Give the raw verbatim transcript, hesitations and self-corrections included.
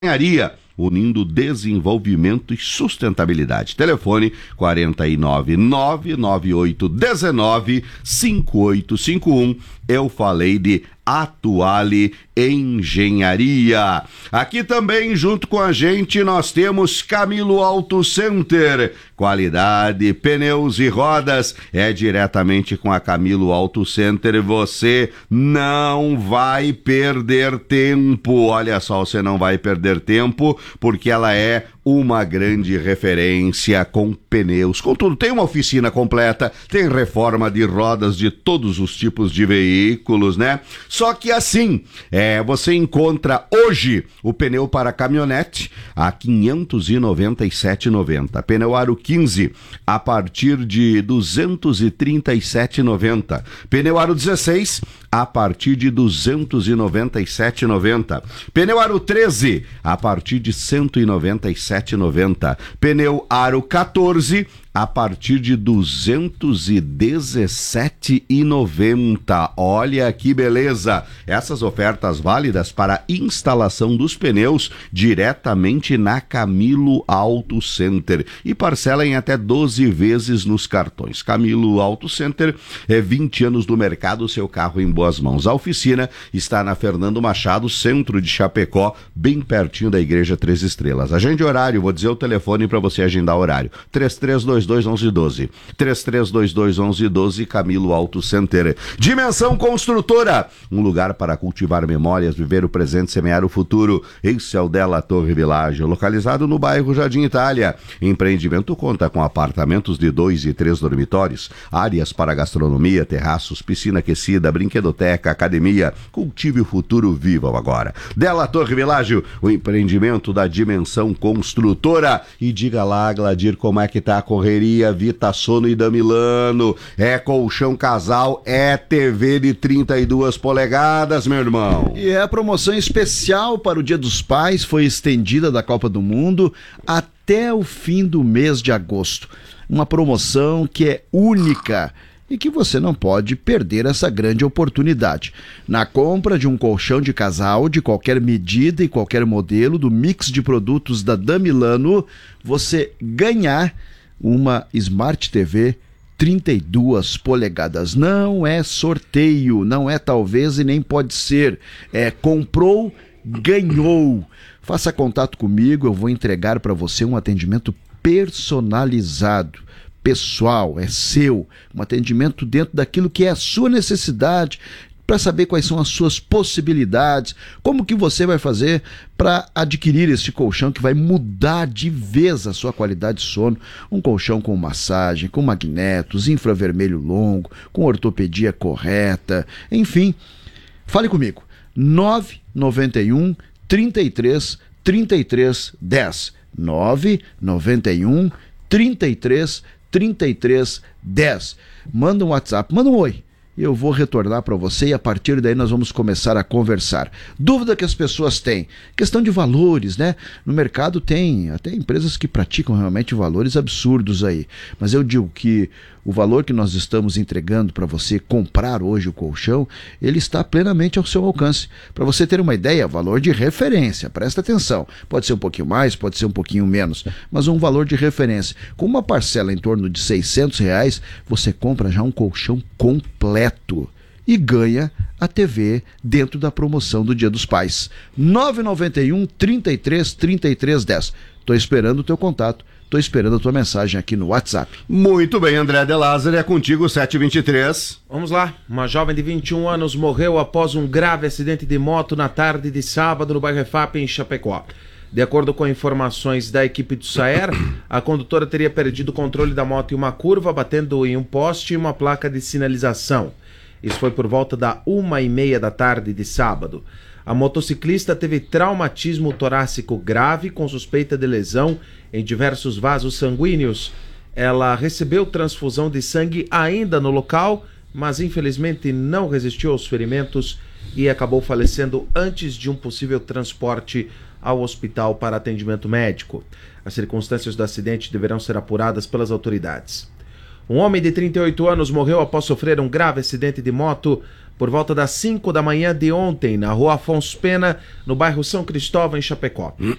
Engenharia, unindo desenvolvimento e sustentabilidade. Telefone quatro nove nove nove oito um nove cinco oito cinco um. Eu falei de Atuale Engenharia. Aqui também, junto com a gente, nós temos Camilo Auto Center. Qualidade, pneus e rodas é diretamente com a Camilo Auto Center. Você não vai perder tempo. Olha só, você não vai perder tempo, porque ela é uma grande referência com pneus, com tudo. Tem uma oficina completa, tem reforma de rodas de todos os tipos de veículos, né? Só que assim, é, você encontra hoje o pneu para caminhonete a quinhentos e noventa e sete reais e noventa centavos. Pneu aro quinze a partir de duzentos e trinta e sete reais e noventa centavos. Pneu aro dezesseis a partir de duzentos e noventa e sete reais e noventa centavos. Pneu aro treze a partir de cento e noventa e sete reais e noventa centavos. Pneu aro quatorze a partir de duzentos e dezessete reais e noventa centavos. Olha que beleza! Essas ofertas válidas para instalação dos pneus diretamente na Camilo Auto Center e parcela em até doze vezes nos cartões. Camilo Auto Center é vinte anos do mercado, seu carro em boas mãos. A oficina está na Fernando Machado, centro de Chapecó, bem pertinho da Igreja Três Estrelas. Agende horário, vou dizer o telefone para você agendar horário. três três dois dois um um um dois. três três dois dois um um dois, Camilo Auto Center. Dimensão Construtora, um lugar para cultivar memórias, viver o presente, semear o futuro. Esse é o Della Torre Village, localizado no bairro Jardim Itália. Empreendimento conta com apartamentos de dois e três dormitórios, áreas para gastronomia, terraços, piscina aquecida, brinquedoteca, academia. Cultive o futuro, viva agora. Della Torre Village, o empreendimento da Dimensão Construtora. E diga lá, Gladir, como é que tá a correria? Vita Sono e Damilano, é colchão casal, é T V de trinta e duas polegadas, meu irmão. E é a promoção especial para o Dia dos Pais, foi estendida da Copa do Mundo até o fim do mês de agosto. Uma promoção que é única e que você não pode perder essa grande oportunidade. Na compra de um colchão de casal de qualquer medida e qualquer modelo do mix de produtos da Damilano, você ganhar uma Smart T V trinta e duas polegadas. Não é sorteio, não é talvez e nem pode ser. É comprou, ganhou. Faça contato comigo, eu vou entregar para você um atendimento personalizado. Pessoal, é seu. Um atendimento dentro daquilo que é a sua necessidade, para saber quais são as suas possibilidades, como que você vai fazer para adquirir esse colchão que vai mudar de vez a sua qualidade de sono. Um colchão com massagem, com magnetos, infravermelho longo, com ortopedia correta, enfim. Fale comigo. nove nove um, trinta e três, trinta e três, dez. nove nove um, trinta e três, trinta e três, dez. Manda um WhatsApp, manda um oi. Eu vou retornar para você e a partir daí nós vamos começar a conversar. Dúvida que as pessoas têm, questão de valores, né? No mercado tem até empresas que praticam realmente valores absurdos aí, mas eu digo que o valor que nós estamos entregando para você comprar hoje o colchão, ele está plenamente ao seu alcance. Para você ter uma ideia, valor de referência, presta atenção, pode ser um pouquinho mais, pode ser um pouquinho menos, mas um valor de referência. Com uma parcela em torno de seiscentos reais, você compra já um colchão completo e ganha a T V dentro da promoção do Dia dos Pais. nove nove um, trinta e três, trinta e três, dez. Estou esperando o teu contato. Estou esperando a tua mensagem aqui no WhatsApp. Muito bem, André de Lázaro, é contigo, sete e vinte e três. Vamos lá. Uma jovem de vinte e um anos morreu após um grave acidente de moto na tarde de sábado no bairro Refap, em Chapecó. De acordo com informações da equipe do SAER, a condutora teria perdido o controle da moto em uma curva, batendo em um poste e uma placa de sinalização. Isso foi por volta da uma e meia da tarde de sábado. A motociclista teve traumatismo torácico grave com suspeita de lesão em diversos vasos sanguíneos. Ela recebeu transfusão de sangue ainda no local, mas infelizmente não resistiu aos ferimentos e acabou falecendo antes de um possível transporte ao hospital para atendimento médico. As circunstâncias do acidente deverão ser apuradas pelas autoridades. Um homem de trinta e oito anos morreu após sofrer um grave acidente de moto por volta das cinco da manhã de ontem, na rua Afonso Pena, no bairro São Cristóvão, em Chapecó.